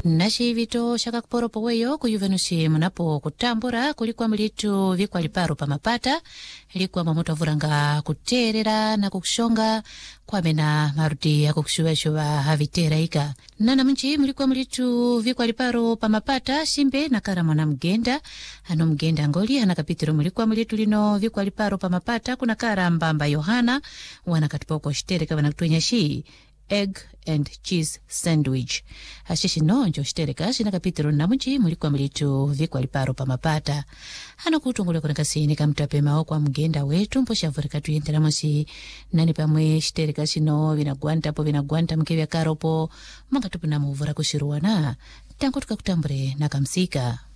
Nashivito shakakuporopo weyo kuyuvenusi munapo kutambura kulikuwa mulitu vikwa liparo pa mapata likuwa mamoto vuranga kuterera na kukushonga kwamena maruti ya kukushuwa havitera ika nana mnchi mulikuwa mulitu vikwa liparo pa mapata simbe na kara mwana mgenda ano mgenda ngoli hana kapitiro mulikuwa mulitu lino vikwa liparo pa mapata kuna kara mbamba Yohana wana katipoko shitereka wana kutuenya shi egg and cheese sandwich. Ashishi nonjo shitereka shina kapitero namunchi mulikuwa mulitu vikwa liparo pa mapata. Hano kutungule kuna kasini kamtape mao kwa mgenda wetu mposha vurika tuyentera mosi nani pamwe shitereka shino vinagwanta mkevya karopo mga tupina muvura kushiruwana tangu tukakutambure na kamsika.